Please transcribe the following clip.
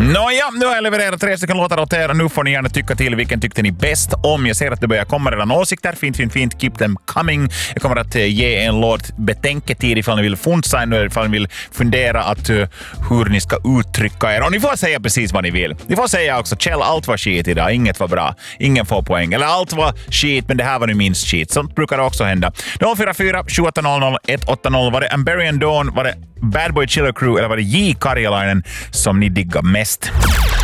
Nåja, nu har jag levererat 3 stycken låtar åt er. Nu får ni gärna tycka till vilken tyckte ni bäst om. Jag ser att det börjar komma redan åsikter. Fint. Keep them coming. Jag kommer att ge en låt betänketid ifall ni vill funsa ännu, ifall ni vill fundera att hur ni ska uttrycka er. Och ni får säga precis vad ni vill. Ni får säga också, Kjell, allt var skit idag. Inget var bra. Ingen får poäng. Eller allt var skit, men det här var nu minst skit. Sånt brukar det också hända. 044 2800 180. Var det Amber and Dawn? Var det Bad Boy Chiller Crew? Eller var det J. Karjalainen som ni diggar mest?